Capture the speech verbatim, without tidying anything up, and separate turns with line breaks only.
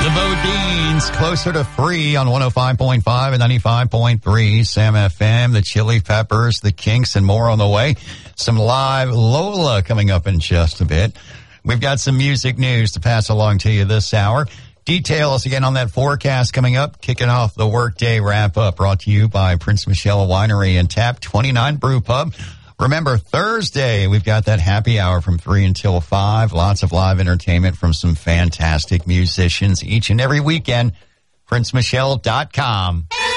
The Bodines, closer to free on one oh five point five and ninety-five point three Sam F M, the Chili Peppers, the Kinks, and more on the way. Some live Lola coming up in just a bit. We've got some music news to pass along to you this hour. Details again on that forecast coming up, kicking off the workday wrap-up, brought to you by Prince Michelle Winery and Tap twenty-nine Brew Pub. Remember, Thursday, we've got that happy hour from three until five. Lots of live entertainment from some fantastic musicians each and every weekend. Prince Michelle dot com.